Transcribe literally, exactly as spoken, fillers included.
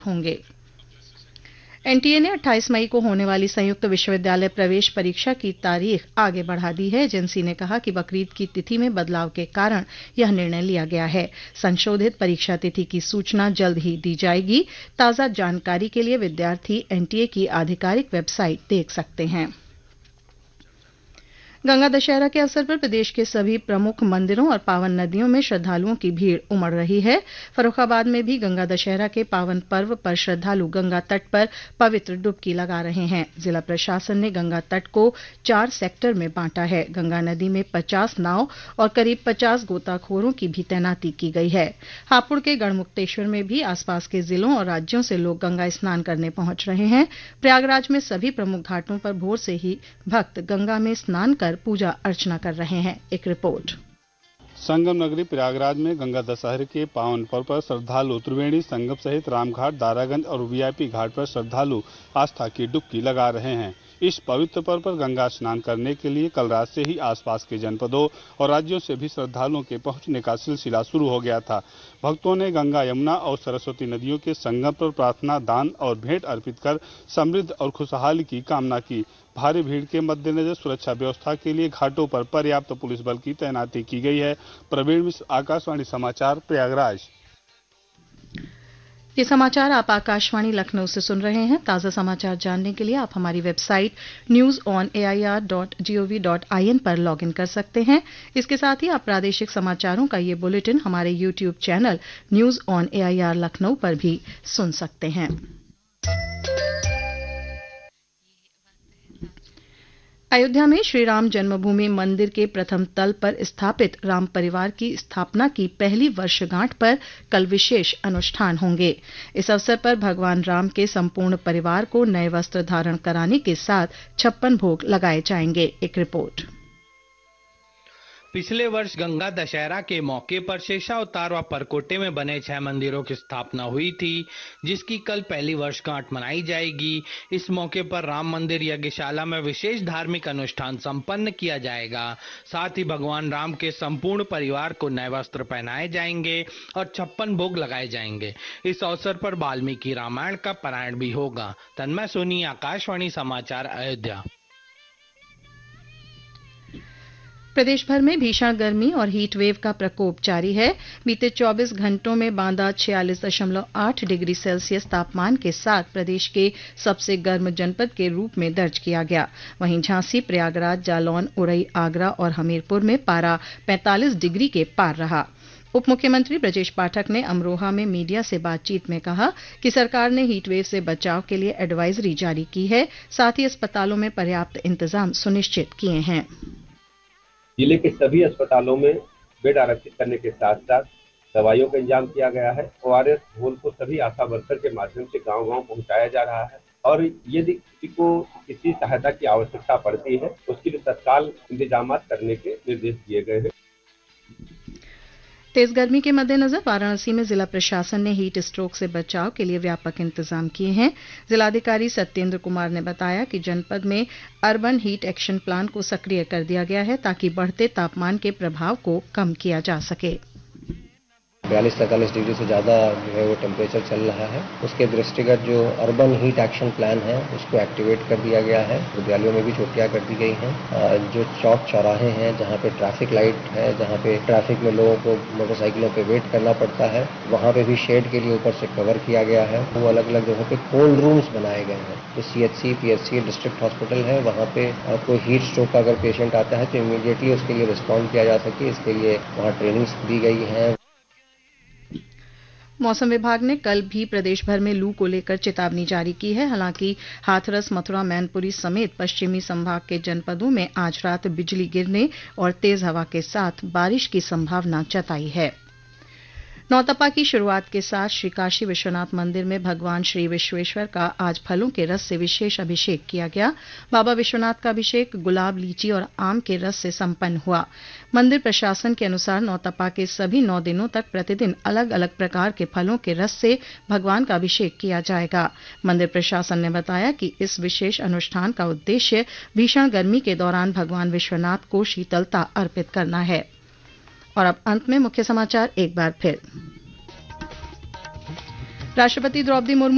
होंगे। एनटीए ने अट्ठाईस मई को होने वाली संयुक्त विश्वविद्यालय प्रवेश परीक्षा की तारीख आगे बढ़ा दी है। एजेंसी ने कहा कि बकरीद की तिथि में बदलाव के कारण यह निर्णय लिया गया है। संशोधित परीक्षा तिथि की सूचना जल्द ही दी जाएगी। ताज़ा जानकारी के लिए विद्यार्थी एनटीए की आधिकारिक वेबसाइट देख सकते हैं। गंगा दशहरा के अवसर पर प्रदेश के सभी प्रमुख मंदिरों और पावन नदियों में श्रद्धालुओं की भीड़ उमड़ रही है। फर्रुखाबाद में भी गंगा दशहरा के पावन पर्व पर श्रद्धालु गंगा तट पर पवित्र डुबकी लगा रहे हैं। जिला प्रशासन ने गंगा तट को चार सेक्टर में बांटा है। गंगा नदी में पचास नाव और करीब पचास गोताखोरों की भी तैनाती की गई है। हापुड़ के गढ़मुक्तेश्वर में भी आसपास के जिलों और राज्यों से लोग गंगा स्नान करने पहुंच रहे हैं। प्रयागराज में सभी प्रमुख घाटों पर भोर से ही भक्त गंगा में स्नान कर पूजा अर्चना कर रहे हैं। एक रिपोर्ट। संगम नगरी प्रयागराज में गंगा दशहरे के पावन पर्व पर श्रद्धालु त्रिवेणी संगम सहित रामघाट, दारागंज और वीआईपी घाट पर श्रद्धालु आस्था की डुबकी लगा रहे हैं। इस पवित्र पर्व पर गंगा स्नान करने के लिए कल रात से ही आसपास के जनपदों और राज्यों से भी श्रद्धालुओं के पहुंचने का सिलसिला शुरू हो गया था। भक्तों ने गंगा, यमुना और सरस्वती नदियों के संगम पर प्रार्थना, दान और भेंट अर्पित कर समृद्धि और खुशहाली की कामना की। भारी भीड़ के मद्देनजर सुरक्षा व्यवस्था के लिए घाटों पर पर्याप्त पुलिस बल की तैनाती की गई है। प्रवीण मिश्र, आकाशवाणी समाचार, प्रयागराज। ये समाचार आप आकाशवाणी लखनऊ से सुन रहे हैं। ताज़ा समाचार जानने के लिए आप हमारी website news on A I R dot G O V dot I N पर लॉग इन कर सकते हैं। इसके साथ ही आप प्रादेशिक समाचारों का ये बुलेटिन हमारे YouTube channel news on A I R Lucknow पर भी सुन सकते हैं। अयोध्या में श्री राम जन्मभूमि मंदिर के प्रथम तल पर स्थापित राम परिवार की स्थापना की पहली वर्षगांठ पर कल विशेष अनुष्ठान होंगे। इस अवसर पर भगवान राम के संपूर्ण परिवार को नए वस्त्र धारण कराने के साथ छप्पन भोग लगाए जाएंगे। एक रिपोर्ट। पिछले वर्ष गंगा दशहरा के मौके पर शेषावतार व परकोटे में बने छह मंदिरों की स्थापना हुई थी, जिसकी कल पहली वर्षगांठ मनाई जाएगी। इस मौके पर राम मंदिर यज्ञशाला में विशेष धार्मिक अनुष्ठान संपन्न किया जाएगा। साथ ही भगवान राम के संपूर्ण परिवार को नए वस्त्र पहनाए जाएंगे और छप्पन भोग लगाए जाएंगे। इस अवसर पर वाल्मीकि रामायण का पारायण भी होगा। तन्मय सोनी, आकाशवाणी समाचार, अयोध्या। प्रदेश भर में भीषण गर्मी और हीट वेव का प्रकोप जारी है। बीते चौबीस घंटों में बांदा छियालीस दशमलव आठ डिग्री सेल्सियस तापमान के साथ प्रदेश के सबसे गर्म जनपद के रूप में दर्ज किया गया। वहीं झांसी, प्रयागराज, जालौन, उरई, आगरा और हमीरपुर में पारा पैंतालीस डिग्री के पार रहा। उप मुख्यमंत्री ब्रजेश पाठक ने अमरोहा में मीडिया से बातचीत में कहा कि सरकार ने हीटवेव से बचाव के लिए एडवाइजरी जारी की है। साथ ही अस्पतालों में पर्याप्त इंतजाम सुनिश्चित किए हैं। जिले के सभी अस्पतालों में बेड आरक्षित करने के साथ साथ दवाइयों का इंतजाम किया गया है। ओ आर एस घोल को सभी आशा वर्कर के माध्यम से गांव-गांव पहुंचाया जा रहा है और यदि किसी को किसी सहायता की आवश्यकता पड़ती है उसके लिए तत्काल इंतजाम करने के निर्देश दिए गए हैं। तेज गर्मी के मद्देनजर वाराणसी में जिला प्रशासन ने हीट स्ट्रोक से बचाव के लिए व्यापक इंतजाम किए हैं। जिलाधिकारी सत्येंद्र कुमार ने बताया कि जनपद में अर्बन हीट एक्शन प्लान को सक्रिय कर दिया गया है ताकि बढ़ते तापमान के प्रभाव को कम किया जा सके। बयालीस तैंतालीस डिग्री से ज़्यादा जो है वो टेम्परेचर चल रहा है। उसके दृष्टिगत जो अर्बन हीट एक्शन प्लान है उसको एक्टिवेट कर दिया गया है। विद्यालयों में भी छुट्टियां कर दी गई हैं। जो चौक चौराहे हैं जहां पे ट्रैफिक लाइट है, जहां पे ट्रैफिक में लोगों को मोटरसाइकिलों पे वेट करना पड़ता है, वहां पे भी शेड के लिए ऊपर से कवर किया गया है। वो अलग अलग जगहों पे कोल्ड रूम्स बनाए गए हैं। जो C H C, P H C district hospital है वहाँ पे कोई हीट स्ट्रोक का अगर पेशेंट आता है तो इमीडिएटली उसके लिए रिस्पॉन्ड किया जा सके, इसके लिए वहाँ ट्रेनिंग्स दी गई है। मौसम विभाग ने कल भी प्रदेश भर में लू को लेकर चेतावनी जारी की है। हालांकि हाथरस, मथुरा, मैनपुरी समेत पश्चिमी संभाग के जनपदों में आज रात बिजली गिरने और तेज हवा के साथ बारिश की संभावना जताई है। नौतपा की शुरुआत के साथ श्री काशी विश्वनाथ मंदिर में भगवान श्री विश्वेश्वर का आज फलों के रस से विशेष अभिषेक किया गया। बाबा विश्वनाथ का अभिषेक गुलाब, लीची और आम के रस से संपन्न हुआ। मंदिर प्रशासन के अनुसार नौतपा के सभी नौ दिनों तक प्रतिदिन अलग अलग प्रकार के फलों के रस से भगवान का अभिषेक किया जाएगा। मंदिर प्रशासन ने बताया कि इस विशेष अनुष्ठान का उद्देश्य भीषण गर्मी के दौरान भगवान विश्वनाथ को शीतलता अर्पित करना है। और अब अंत में मुख्य समाचार एक बार फिर। राष्ट्रपति द्रौपदी मुर्मू